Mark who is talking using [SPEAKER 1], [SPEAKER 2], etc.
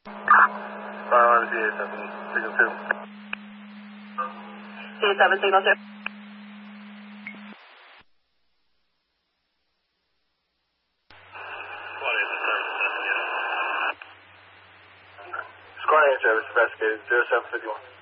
[SPEAKER 1] CA7, signal 2.
[SPEAKER 2] CA7, signal 2.
[SPEAKER 1] Squad A service investigated 0751.